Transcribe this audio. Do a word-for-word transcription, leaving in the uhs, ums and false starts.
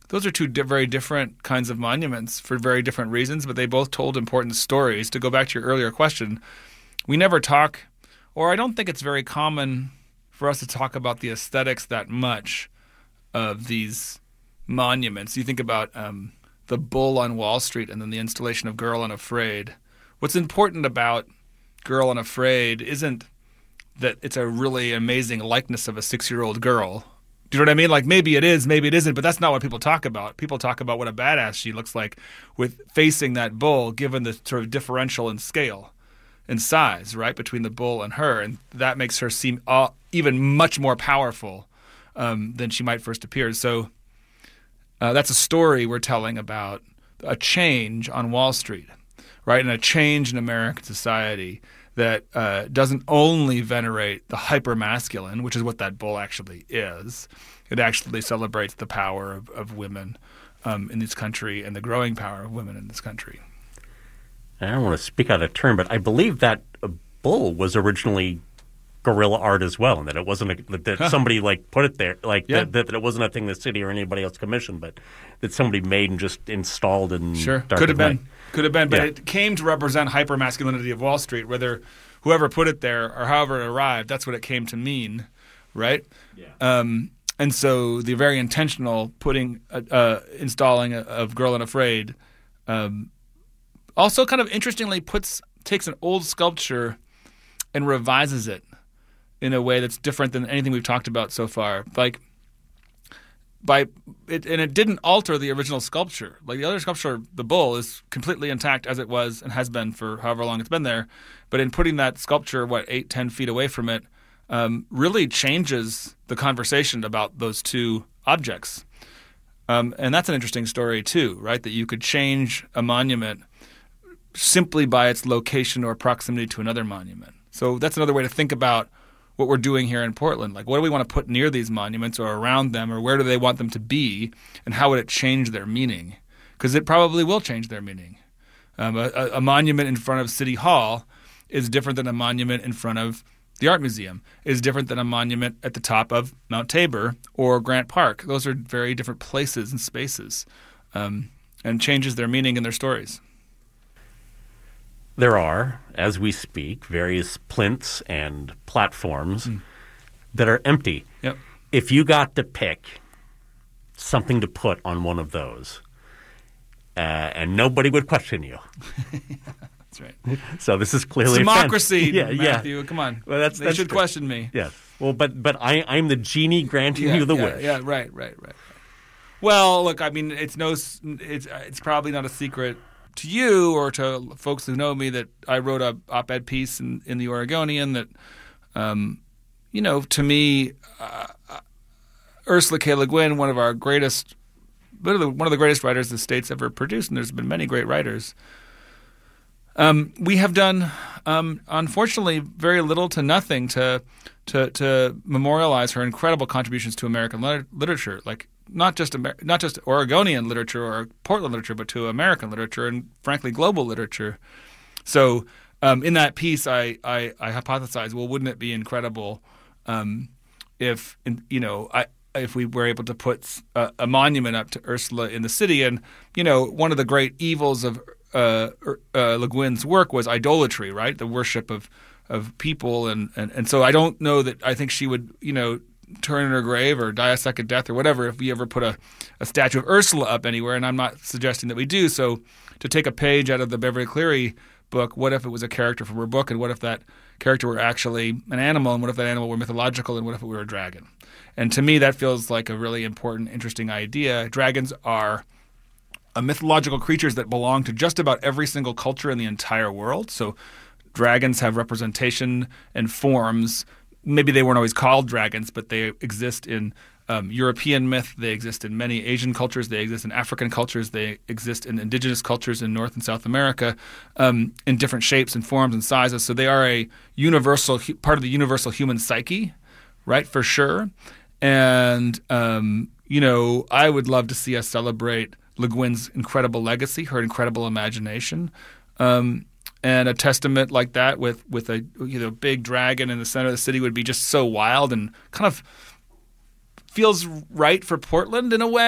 those are two di- very different kinds of monuments for very different reasons, but they both told important stories. To go back to your earlier question, we never talk, or I don't think it's very common for us to talk about the aesthetics that much of these monuments. You think about um, the Bull on Wall Street and then the installation of Girl Unafraid. What's important about Girl Unafraid isn't that it's a really amazing likeness of a six-year-old girl. Do you know what I mean? Like, maybe it is, maybe it isn't, but that's not what people talk about. People talk about what a badass she looks like with facing that bull, given the sort of differential in scale and size, right, between the bull and her. And that makes her seem uh, even much more powerful um, than she might first appear. So uh, that's a story we're telling about a change on Wall Street, right, and a change in American society that uh, doesn't only venerate the hyper-masculine, which is what that bull actually is. It actually celebrates the power of, of women um, in this country and the growing power of women in this country. I don't want to speak out of turn, but I believe that a bull was originally guerrilla art as well, and that it wasn't a, that Huh. somebody like put it there, like Yeah. that, that it wasn't a thing the city or anybody else commissioned, but that somebody made and just installed in Sure, dark could have of been, night. could have been, but Yeah. it came to represent hyper-masculinity of Wall Street. Whether whoever put it there or however it arrived, that's what it came to mean, right? Yeah. Um, and so the very intentional putting, uh, uh, installing a, of Girl Unafraid, um, also kind of interestingly puts takes an old sculpture and revises it in a way that's different than anything we've talked about so far. Like by it, and it didn't alter the original sculpture. Like the other sculpture, the bull, is completely intact as it was and has been for however long it's been there. But in putting that sculpture, what, eight, ten feet away from it, um, really changes the conversation about those two objects. Um, and that's an interesting story too, right? That you could change a monument simply by its location or proximity to another monument. So that's another way to think about what we're doing here in Portland. Like, what do we want to put near these monuments or around them, or where do they want them to be, and how would it change their meaning? Because it probably will change their meaning. Um, a, a monument in front of City Hall is different than a monument in front of the Art Museum, is different than a monument at the top of Mount Tabor or Grant Park. Those are very different places and spaces, um, and changes their meaning and their stories. There are, as we speak, various plinths and platforms mm. that are empty. Yep. If you got to pick something to put on one of those, uh, and nobody would question you. That's right. So this is clearly democracy, yeah, Matthew. Yeah. Come on. Well, that's, they that's should true. question me. Yes. Well, but but I I'm the genie granting yeah, you the yeah, wish. Yeah. Right. Right. Right. Well, look. I mean, it's no. It's it's probably not a secret to you or to folks who know me that I wrote a op-ed piece in, in the Oregonian that, um, you know, to me, uh, Ursula K. Le Guin, one of our greatest, one of the, one of the greatest writers the state's ever produced, and there's been many great writers. Um, we have done, um, unfortunately, very little to nothing to to to memorialize her incredible contributions to American liter- literature, like. Not just Amer- not just Oregonian literature or Portland literature, but to American literature and, frankly, global literature. So um, in that piece, I, I, I hypothesized, well, wouldn't it be incredible um, if, in, you know, I, if we were able to put a, a monument up to Ursula in the city? And, you know, one of the great evils of uh, uh, Le Guin's work was idolatry, right? The worship of, of people. And, and, and so I don't know that I think she would, you know, turn in her grave or die a second death or whatever if we ever put a, a statue of Ursula up anywhere, and I'm not suggesting that we do. So to take a page out of the Beverly Cleary book, what if it was a character from her book, and what if that character were actually an animal, and what if that animal were mythological, and what if it were a dragon? And to me, that feels like a really important, interesting idea. Dragons are a mythological creatures that belong to just about every single culture in the entire world. So dragons have representation and forms. Maybe they weren't always called dragons, but they exist in um, European myth. They exist in many Asian cultures. They exist in African cultures. They exist in indigenous cultures in North and South America um, in different shapes and forms and sizes. So they are a universal part of the universal human psyche, right, for sure. And, um, you know, I would love to see us celebrate Le Guin's incredible legacy, her incredible imagination. Um And a testament like that with, with a you know big dragon in the center of the city would be just so wild and kind of feels right for Portland in a way.